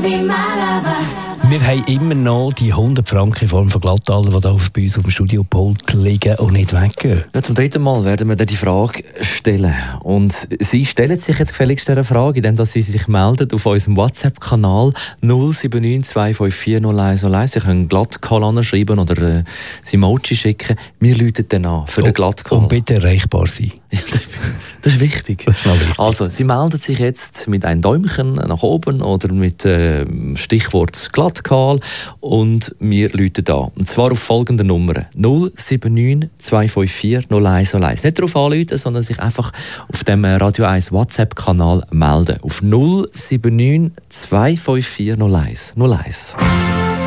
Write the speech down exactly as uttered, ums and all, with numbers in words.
Wir haben immer noch die hundert Franken in Form von Glattaler, die da bei uns auf dem Studiopult liegen und nicht weggehen. Ja, zum dritten Mal werden wir dann die Frage stellen. Und Sie stellen sich jetzt gefälligst diese Frage, indem Sie sich melden auf unserem WhatsApp-Kanal null sieben neun zwei fünf vier null eins null eins. Sie können Glattkall anschreiben oder äh, ein Emoji schicken. Wir läuten dann an für den Glattkall. Und bitte erreichbar sein. Das ist wichtig. Das ist noch wichtig. Also, Sie melden sich jetzt mit einem Däumchen nach oben oder mit äh, Stichwort Glattkal und wir läuten an. Und zwar auf folgende Nummern: null sieben neun zwei fünf vier null eins null eins. Nicht darauf anrufen, sondern sich einfach auf dem Radio eins WhatsApp-Kanal melden. Auf null sieben neun zwei fünf vier null eins null eins.